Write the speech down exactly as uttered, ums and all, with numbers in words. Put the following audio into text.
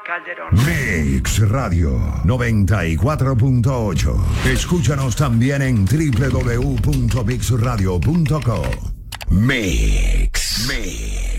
Calderón. Mix Radio noventa y cuatro punto ocho. Escúchanos también en doble u doble u doble u punto mix radio punto com. Mix. Mix.